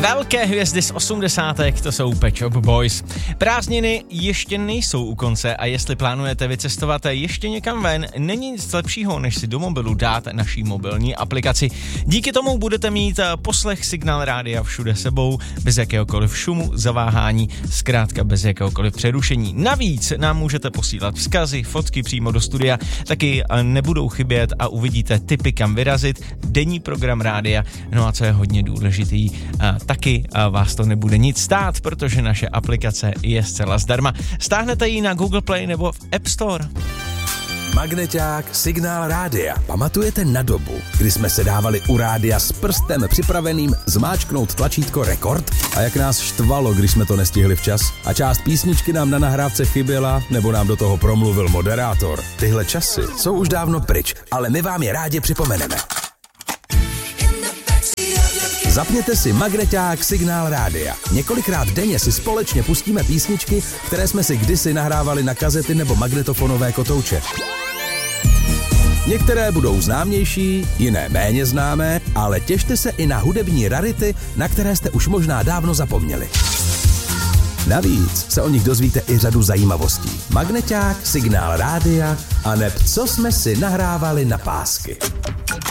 Velké hvězdy z 80. to jsou Pet Shop Boys. Prázdniny ještě nejsou u konce a jestli plánujete vycestovat ještě někam ven, není nic lepšího, než si do mobilu dát naší mobilní aplikaci. Díky tomu budete mít poslech Signál rádia všude sebou, bez jakéhokoliv šumu, zaváhání, zkrátka bez jakéhokoliv přerušení. Navíc nám můžete posílat vzkazy, fotky přímo do studia, taky nebudou chybět a uvidíte tipy, kam vyrazit, denní program rádia, no a co je hodně důležitý, taky vás to nebude nic stát, protože naše aplikace je zcela zdarma. Stáhnete ji na Google Play nebo v App Store. Magneťák Signál rádia. Pamatujete na dobu, kdy jsme se dávali u rádia s prstem připraveným zmáčknout tlačítko rekord? A jak nás štvalo, když jsme to nestihli včas? A část písničky nám na nahrávce chyběla, nebo nám do toho promluvil moderátor. Tyhle časy jsou už dávno pryč, ale my vám je rádi připomeneme. Zapněte si Magneťák Signál rádia. Několikrát denně si společně pustíme písničky, které jsme si kdysi nahrávali na kazety nebo magnetofonové kotouče. Některé budou známější, jiné méně známé, ale těšte se i na hudební rarity, na které jste už možná dávno zapomněli. Navíc se o nich dozvíte i řadu zajímavostí. Magneťák, Signál rádia a neb co jsme si nahrávali na pásky.